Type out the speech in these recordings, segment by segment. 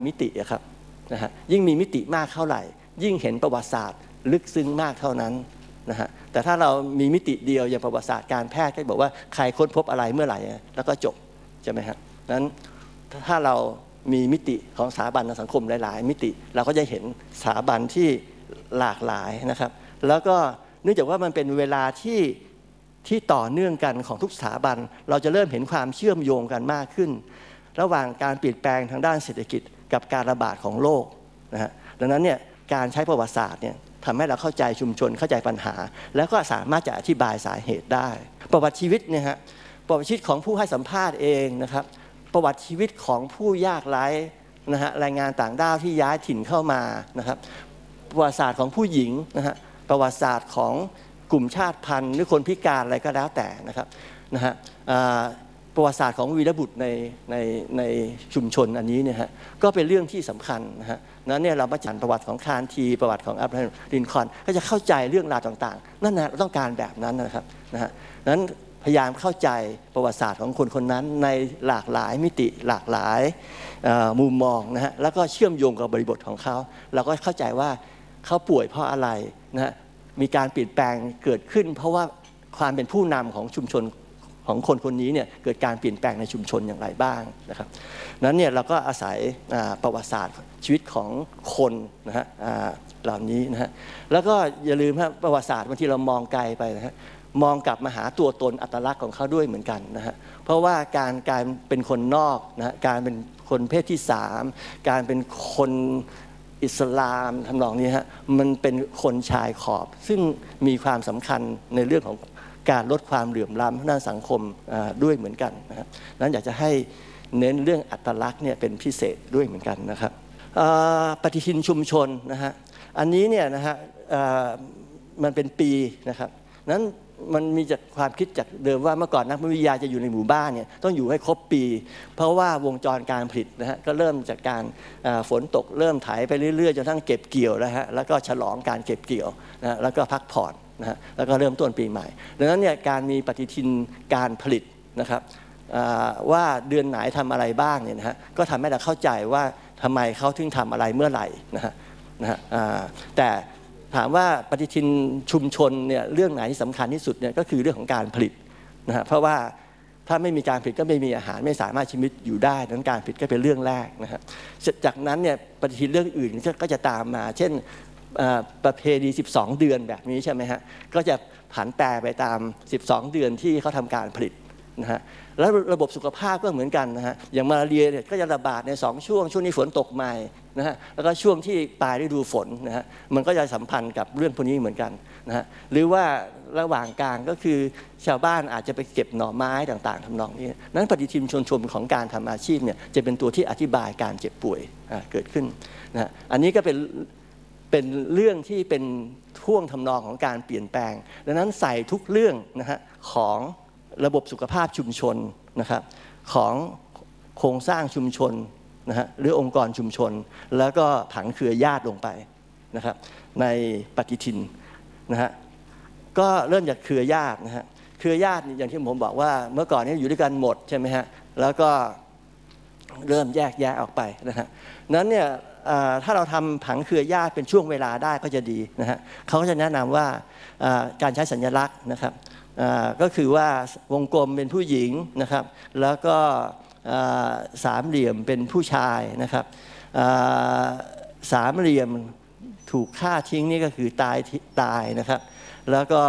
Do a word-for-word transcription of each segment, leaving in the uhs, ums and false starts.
มิติครับนะฮะยิ่งมีมิติมากเท่าไหร่ยิ่งเห็นประวัติศาสตร์ลึกซึ้งมากเท่านั้นนะฮะแต่ถ้าเรามีมิติเดียวอย่างประวัติศาสตร์การแพทย์ก็บอกว่าใครค้นพบอะไรเมื่อไหร่แล้วก็จบใช่ไหมครับนั้นถ้าเรามีมิติของสถาบันทางสังคมหลายๆมิติเราก็จะเห็นสถาบันที่หลากหลายนะครับแล้วก็เนื่องจากว่ามันเป็นเวลาที่ที่ต่อเนื่องกันของทุกสถาบันเราจะเริ่มเห็นความเชื่อมโยงกันมากขึ้นระหว่างการเปลี่ยนแปลงทางด้านเศรษฐกิจกับการระบาดของโรคนะฮะดังนั้นเนี่ยการใช้ประวัติศาสตร์เนี่ยทำให้เราเข้าใจชุมชนเข้าใจปัญหาแล้วก็สามารถจะอธิบายสาเหตุได้ประวัติชีวิตเนี่ยฮะประวัติชีวิตของผู้ให้สัมภาษณ์เองนะครับประวัติชีวิตของผู้ยากไร้นะฮะแรงงานต่างด้าวที่ย้ายถิ่นเข้ามานะครับประวัติศาสตร์ของผู้หญิงนะฮะประวัติศาสตร์ของกลุ่มชาติพันธุ์หรือคนพิการอะไรก็แล้วแต่นะครับนะฮะประวัติศาสตร์ของวีรบุตรในในในชุมชนอันนี้เนี่ยฮะก็เป็นเรื่องที่สำคัญนะฮะนั้นเนี่ยเรามาจัดประวัติของคาร์ทีประวัติของอับราฮัมลินคอล์นก็จะเข้าใจเรื่องราวต่างๆนั่นนะเราต้องการแบบนั้นนะครับนะฮะนั้นพยายามเข้าใจประวัติศาสตร์ของคนคนนั้นในหลากหลายมิติหลากหลายมุมมองนะฮะแล้วก็เชื่อมโยงกับบริบทของเขาเราก็เข้าใจว่าเขาป่วยเพราะอะไรนะฮะมีการเปลี่ยนแปลงเกิดขึ้นเพราะว่าความเป็นผู้นำของชุมชนของคนคนนี้เนี่ยเกิดการเปลี่ยนแปลงในชุมชนอย่างไรบ้างนะครับนั้นเนี่ยเราก็อาศัยประวัติศาสตร์ชีวิตของคนนะฮะเหล่านี้นะฮะแล้วก็อย่าลืมครับประวัติศาสตร์บางทีเรามองไกลไปนะฮะมองกลับมาหาตัวตนอัตลักษณ์ของเขาด้วยเหมือนกันนะฮะเพราะว่าการการเป็นคนนอกนะฮะการเป็นคนเพศที่สามการเป็นคนอิสลามทำนองนี้ฮะมันเป็นคนชายขอบซึ่งมีความสำคัญในเรื่องของการลดความเหลื่อมล้ำด้านสังคมด้วยเหมือนกันนะครับนั้นอยากจะให้เน้นเรื่องอัตลักษณ์เนี่ยเป็นพิเศษด้วยเหมือนกันนะครับปฏิทินชุมชนนะฮะอันนี้เนี่ยนะฮะมันเป็นปีนะครับนั้นมันมีจากความคิดจากเดิมว่าเมื่อก่อนนักวิทยาจะอยู่ในหมู่บ้านเนี่ยต้องอยู่ให้ครบปีเพราะว่าวงจรการผลิตนะฮะก็เริ่มจากการฝนตกเริ่มไถไปเรื่อยๆจนทั้งเก็บเกี่ยวแล้วฮะแล้วก็ฉลองการเก็บเกี่ยวนะแล้วก็พักผ่อนนะฮะแล้วก็เริ่มต้นปีใหม่ดังนั้นเนี่ยการมีปฏิทินการผลิตนะครับว่าเดือนไหนทำอะไรบ้างเนี่ยนะฮะก็ทำให้เราเข้าใจว่าทำไมเขาถึงทำอะไรเมื่อไหร่นะฮะนะฮะแต่ถามว่าปฏิทินชุมชนเนี่ยเรื่องไหนที่สำคัญที่สุดเนี่ยก็คือเรื่องของการผลิตนะฮะเพราะว่าถ้าไม่มีการผลิตก็ไม่มีอาหารไม่สามารถชีวิตอยู่ได้ดังนั้นการผลิตก็เป็นเรื่องแรกนะฮะจากนั้นเนี่ยปฏิทินเรื่องอื่นก็จะตามมาเช่นประเพณีสิบสองเดือนแบบนี้ใช่ไหมฮะก็จะผันแปรไปตามสิบสองเดือนที่เขาทำการผลิตนะฮะแล้วระบบสุขภาพก็เหมือนกันนะฮะอย่างมาลาเรียเนี่ยก็จะระบาดในสองช่วงช่วงนี้ฝนตกใหม่นะฮะแล้วก็ช่วงที่ปลายฤดูฝนนะฮะมันก็จะสัมพันธ์กับเรื่องพวกนี้เหมือนกันนะฮะหรือว่าระหว่างกลางก็คือชาวบ้านอาจจะไปเก็บหน่อไม้ต่างๆทำนองนี้นั้นปฏิทินชนชมของการทำอาชีพเนี่ยจะเป็นตัวที่อธิบายการเจ็บป่วยเกิดขึ้นนะอันนี้ก็เป็นเป็นเรื่องที่เป็นท่วงทำนองของการเปลี่ยนแปลงดังนั้นใส่ทุกเรื่องนะฮะของระบบสุขภาพชุมชนนะครับของโครงสร้างชุมชนนะฮะหรือองค์กรชุมชนแล้วก็ผังเครือญาติลงไปนะครับในปฏิทินนะฮะก็เริ่มจากเครือญาตินะฮะเครือญาติอย่างที่ผมบอกว่าเมื่อก่อนนี้อยู่ด้วยกันหมดใช่ไหมฮะแล้วก็เริ่มแยกแยะออกไปนะฮะนั้นเนี่ยถ้าเราทำผังเครือญาติเป็นช่วงเวลาได้ก็จะดีนะฮะเขาก็จะแนะนำว่าการใช้สัญลักษณ์นะครับก็คือว่าวงกลมเป็นผู้หญิงนะครับแล้วก็สามเหลี่ยมเป็นผู้ชายนะครับสามเหลี่ยมถูกฆ่าทิ้งนี่ก็คือตายตายนะครับแล้วก็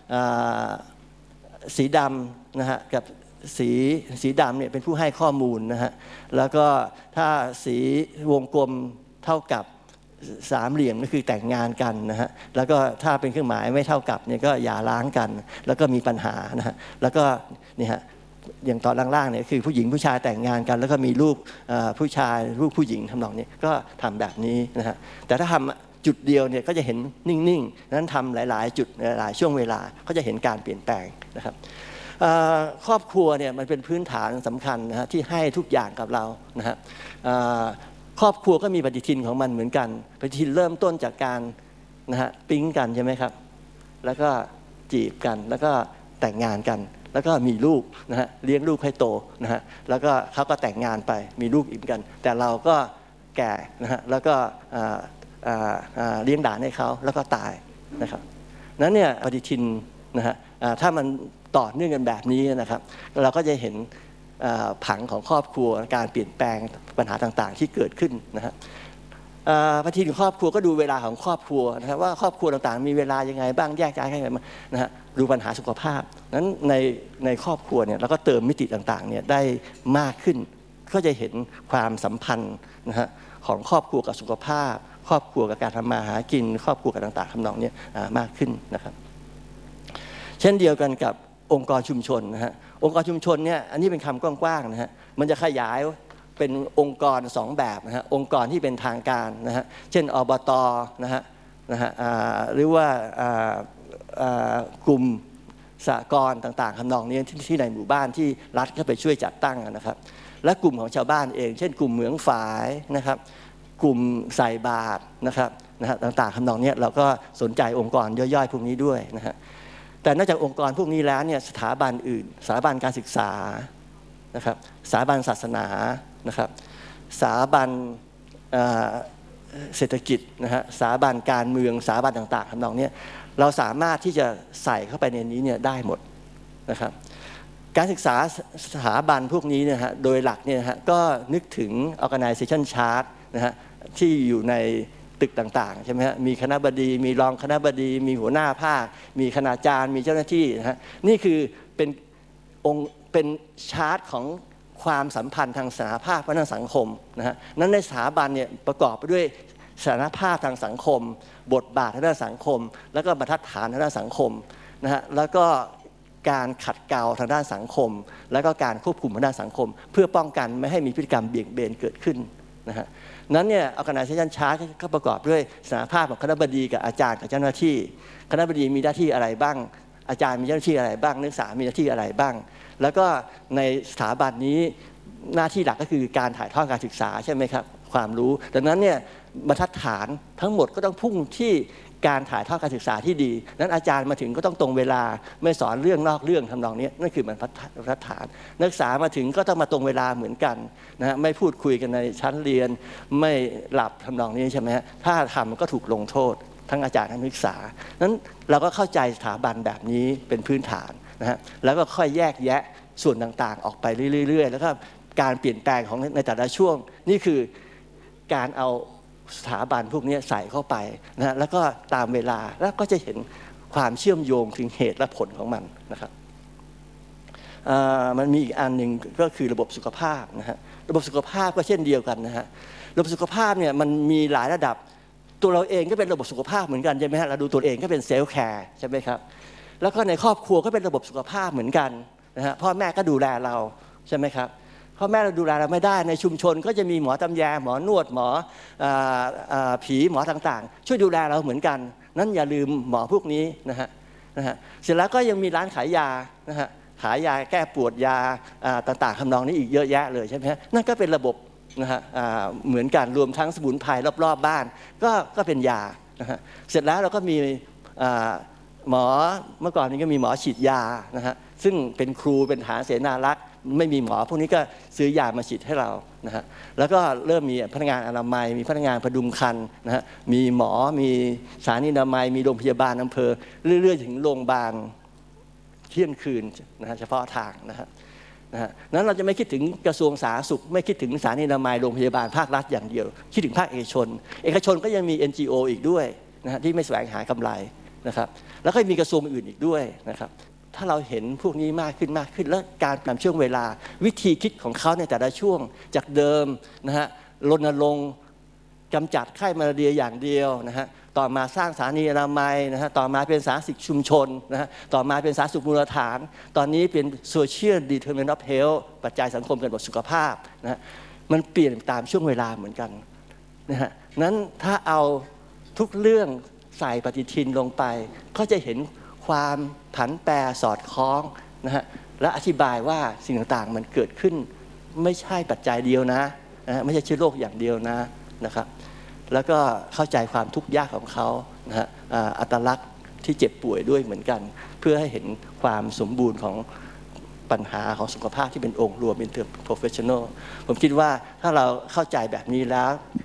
สีดำนะฮะกับสีสีดำเนี่ยเป็นผู้ให้ข้อมูลนะฮะแล้วก็ถ้าสีวงกลมเท่ากับสามเหลี่ยมก็คือแต่งงานกันนะฮะแล้วก็ถ้าเป็นเครื่องหมายไม่เท่ากับเนี่ยก็หย่าร้างกันแล้วก็มีปัญหานะฮะแล้วก็นี่ฮะอย่างตอนล่างๆเนี่ยคือผู้หญิงผู้ชายแต่งงานกันแล้วก็มีลูกผู้ชายลูกผู้หญิงทำนองนี้ก็ทำแบบนี้นะฮะแต่ถ้าทำจุดเดียวเนี่ยก็จะเห็นนิ่งๆนั้นทำหลายๆจุดหลายๆช่วงเวลาก็จะเห็นการเปลี่ยนแปลงนะครับครอบครัวเนี่ยมันเป็นพื้นฐานสำคัญนะฮะที่ให้ทุกอย่างกับเรานะฮะครอบครัวก็มีปฏิทินของมันเหมือนกันปฏิทินเริ่มต้นจากการนะฮะปิ๊งกันใช่ไหมครับแล้วก็จีบกันแล้วก็แต่งงานกันแล้วก็มีลูกนะฮะเลี้ยงลูกให้โตนะฮะแล้วก็เขาก็แต่งงานไปมีลูกอีกกันแต่เราก็แก่นะฮะแล้วก็เลี้ยงหลานให้เขาแล้วก็ตายนะครับนั้นเนี่ยปฏิทินนะฮะถ้ามันต่อเนื่องกันแบบนี้นะครับเราก็จะเห็นผังของครอบครัวการเปลี่ยนแปลงปัญหาต่างๆที่เกิดขึ้นนะฮะปฏิทินครอบครัวก็ดูเวลาของครอบครัวนะครับว่าครอบครัวต่างๆมีเวลายังไงบ้างแยกย้ายกันยังไงนะฮะดูปัญหาสุขภาพนั้นในในครอบครัวเนี่ยเราก็เติมมิติต่างๆเนี่ยได้มากขึ้นก็จะเห็นความสัมพันธ์นะฮะของครอบครัวกับสุขภาพครอบครัวกับการทำมาหากินครอบครัวกับต่างๆทำนองนี้มากขึ้นนะครับเช่นเดียวกันกับองค์กรชุมชนนะฮะองค์กรชุมชนเนี่ยอันนี้เป็นคำกว้างๆนะฮะมันจะขยายเป็นองค์กรสองแบบนะฮะองค์กรที่เป็นทางการนะฮะเช่นอบตนะฮะนะฮะหรือว่ากลุ่มสหกรณ์ต่างๆทำนองนี้ที่ในหมู่บ้านที่รัฐก็ไปช่วยจัดตั้งนะครับและกลุ่มของชาวบ้านเองเช่นกลุ่มเหมืองฝายนะครับกลุ่มใส่บาตรนะครับนะฮะต่างๆทำนองนี้เราก็สนใจองค์กรย่อยๆพวกนี้ด้วยนะฮะแต่นอกจากองค์กรพวกนี้แล้วเนี่ยสถาบันอื่นสถาบันการศึกษานะครับสถาบันศาสนานะครับสถาบันเศรษฐกิจนะฮะสถาบันการเมืองสถาบันต่างๆทำนองนี้เราสามารถที่จะใส่เข้าไปในนี้เนี่ยได้หมดนะครับการศึกษาสถาบันพวกนี้เนี่ยฮะโดยหลักเนี่ยฮะก็นึกถึง organization chart นะฮะที่อยู่ในตึกต่างๆใช่ไหมฮะมีคณบดีมีรองคณบดีมีหัวหน้าภาคมีคณาจารย์มีเจ้าหน้าที่นะฮะนี่คือเป็นองค์เป็นชาร์ตของความสัมพันธ์ทางสถาภาพทางสังคมนะฮะนั้นในสถาบันเนี่ยประกอบไปด้วยสถาภาพทางสังคมบทบาททางด้านสังคมแล้วก็บรรทัดฐานทางด้านสังคมนะฮะแล้วก็การขัดเกลาทางด้านสังคมแล้วก็การควบคุมทางด้านสังคมเพื่อป้องกันไม่ให้มีพฤติกรรมเบี่ยงเบนเกิดขึ้นนะฮะนั้นเนี่ย organization chart ก็ประกอบด้วยสถาภาพของคณบดีกับอาจารย์กับเจ้าหน้าที่คณบดีมีหน้าที่อะไรบ้างอาจารย์มีเจ้าหน้าที่อะไรบ้างนักศึกษามีหน้าที่อะไรบ้างแล้วก็ในสถาบันนี้หน้าที่หลักก็คือการถ่ายทอดการศึกษาใช่ไหมครับความรู้ดังนั้นเนี่ยบรรทัดฐานทั้งหมดก็ต้องพุ่งที่การถ่ายทอดการศึกษาที่ดีนั้นอาจารย์มาถึงก็ต้องตรงเวลาไม่สอนเรื่องนอกเรื่องทำนองนี้นั่นคือบรรทัดฐานนักศึกษามาถึงก็ต้องมาตรงเวลาเหมือนกันนะฮะไม่พูดคุยกันในชั้นเรียนไม่หลับทำนองนี้ใช่ไหมฮะถ้าทำก็ถูกลงโทษทั้งอาจารย์ทั้งนักศึกษานั้นเราก็เข้าใจสถาบันแบบนี้เป็นพื้นฐานนะฮะแล้วก็ค่อยแยกแยะส่วนต่างๆออกไปเรื่อยๆแล้วก็การเปลี่ยนแปลงของในแต่ละช่วงนี่คือการเอาสถาบันพวกนี้ใส่เข้าไปนะแล้วก็ตามเวลาแล้วก็จะเห็นความเชื่อมโยงถึงเหตุและผลของมันนะครับมันมีอีกอันหนึ่งก็คือระบบสุขภาพนะฮะระบบสุขภาพก็เช่นเดียวกันนะฮะระบบสุขภาพเนี่ยมันมีหลายระดับตัวเราเองก็เป็นระบบสุขภาพเหมือนกันใช่ไหมฮะเราดูตัวเองก็เป็นเซลล์แคร์ใช่ไหมครับแล้วก็ในครอบครัวก็เป็นระบบสุขภาพเหมือนกันนะฮะพ่อแม่ก็ดูแลเราใช่ไหมครับพ่อแม่เราดูแลเราไม่ได้ในชุมชนก็จะมีหมอตำแยหมอนวดหมอผีหมอต่างๆช่วยดูแลเราเหมือนกันนั้นอย่าลืมหมอพวกนี้นะฮะนะฮะเสร็จแล้วก็ยังมีร้านขายยานะฮะขายยาแก้ปวดยาต่างๆทำนองนี้อีกเยอะแยะเลยใช่ไหมฮะนั่นก็เป็นระบบนะฮะเหมือนกันรวมทั้งสมุนไพรรอบๆบ้านก็ก็เป็นยานะฮะเสร็จแล้วเราก็มีหมอเมื่อก่อนนี้ก็มีหมอฉีดยานะฮะซึ่งเป็นครูเป็นทหารเสนารักษ์ไม่มีหมอพวกนี้ก็ซื้อยามาฉีดให้เรานะฮะแล้วก็เริ่มมีพนักงานอนามัยมีพนักงานพดุงครรภ์นะฮะมีหมอมีสถานีอนามัยมีโรงพยาบาลอำเภอเรื่อยๆถึงโรงพยาบาลเที่ยงคืนนะฮะเฉพาะทางนะฮะนะฮะนั้นเราจะไม่คิดถึงกระทรวงสาธารณสุขไม่คิดถึงสถานีอนามัยโรงพยาบาลภาครัฐอย่างเดียวคิดถึงภาคเอกชนเอกชนก็ยังมี เอ็น จี โอ อีกด้วยนะฮะที่ไม่แสวงหากำไรนะครับแล้วก็มีกระทรวงอื่นอีกด้วยนะครับถ้าเราเห็นพวกนี้มากขึ้นมากขึ้นแล้วการนำช่วงเวลาวิธีคิดของเขาในแต่ละช่วงจากเดิมนะฮะรณรงค์กำจัดไข้มาลาเรียอย่างเดียวนะฮะต่อมาสร้างสถานีอนามัยนะฮะต่อมาเป็นสาธารณสุขชุมชนนะฮะต่อมาเป็นสาธารณสุขมูลฐานตอนนี้เป็น social determinant of health ปัจจัยสังคมกำหนดสุขภาพนะฮะมันเปลี่ยนตามช่วงเวลาเหมือนกันนะฮะนั้นถ้าเอาทุกเรื่องใส่ปฏิทินลงไปก็จะเห็นความผันแปรสอดคล้องนะฮะและอธิบายว่าสิ่งต่างๆมันเกิดขึ้นไม่ใช่ปัจจัยเดียวนะนะไม่ใช่เชื้อโรคอย่างเดียวนะนะครับแล้วก็เข้าใจความทุกข์ยากของเขานะฮะอัตลักษณ์ที่เจ็บป่วยด้วยเหมือนกันเพื่อให้เห็นความสมบูรณ์ของปัญหาของสุขภาพที่เป็นองค์รวมเป็นเทอร์โปรเฟชชั่นอลผมคิดว่าถ้าเราเข้าใจแบบนี้แล้ว